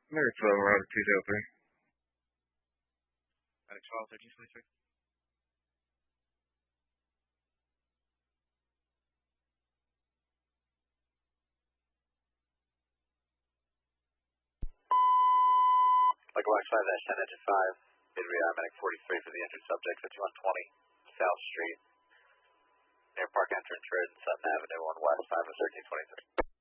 American 12, Route 203. Medic 12, 1323. Likewise, 5-10, engine 5, mid-rear medic 43 for the injured subject, 5120 South Street, near Park Entrance Road and Sutton Avenue on West, 5 of 1323.